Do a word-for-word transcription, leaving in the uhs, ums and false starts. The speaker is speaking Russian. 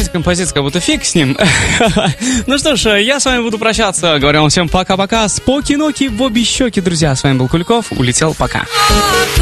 знаете, композиция как будто фиг с ним. Ну что ж, я с вами буду прощаться. Говорю вам всем пока-пока. Споки-ноки в обе щеки, друзья. С вами был Куликов. Улетел, пока.